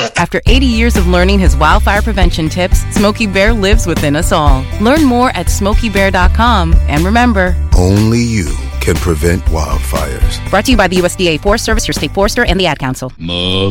After 80 years of learning his wildfire prevention tips, Smokey Bear lives within us all. Learn more at SmokeyBear.com. And remember, only you can prevent wildfires. Brought to you by the USDA Forest Service, your state forester, and the Ad Council. Mother